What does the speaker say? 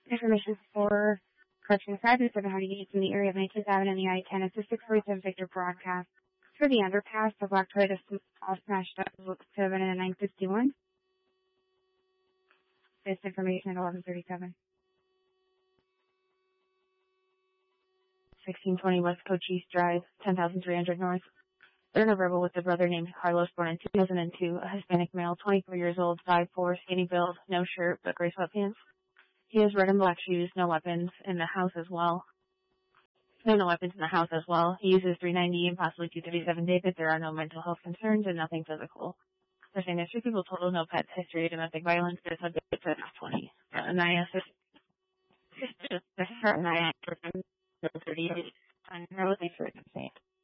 Information for correction 5-7 Hardy Gates in the area of 19th Avenue and the I-10. It's a 647 Victor broadcast. For the underpass, the black Toyota all smashed up, looks to have been in a 951. This information at 11:37. 1620 West Cochise Drive, 10,300 North. They're in a rebel with a brother named Carlos, born in 2002, a Hispanic male, 24 years old, 5'4", skinny build, no shirt, but gray sweatpants. He has red and black shoes, no weapons in the house as well. No weapons in the house as well. He uses 390 and possibly 237 David. There are no mental health concerns and nothing physical. They're saying there's 3 people total, no pets, history, domestic violence, there's a bit for 20. NIS is 38. I know what they for it.